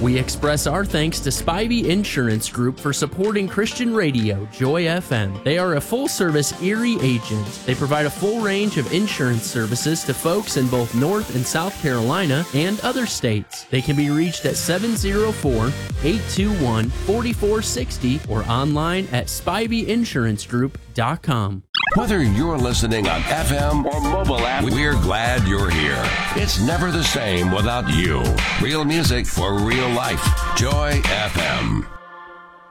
We express our thanks to Spivey Insurance Group for supporting Christian radio, Joy FM. They are a full-service Erie agent. They provide a full range of insurance services to folks in both North and South Carolina and other states. They can be reached at 704-821-4460 or online at SpiveyInsuranceGroup.com. Whether you're listening on FM or mobile app, we're glad you're here. It's never the same without you. Real music for real life. Joy FM.